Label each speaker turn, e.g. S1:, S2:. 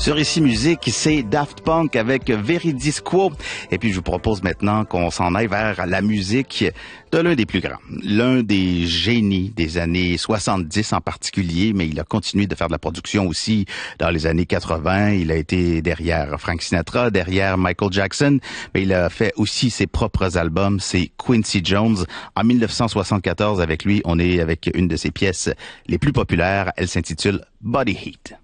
S1: Sur Ici Musique, c'est Daft Punk avec Veridisquo. Et puis, je vous propose maintenant qu'on s'en aille vers la musique de l'un des plus grands. L'un des génies des années 70 en particulier, mais il a continué de faire de la production aussi dans les années 80. Il a été derrière Frank Sinatra, derrière Michael Jackson, mais il a fait aussi ses propres albums. C'est Quincy Jones. En 1974, avec lui, on est avec une de ses pièces les plus populaires. Elle s'intitule Body Heat.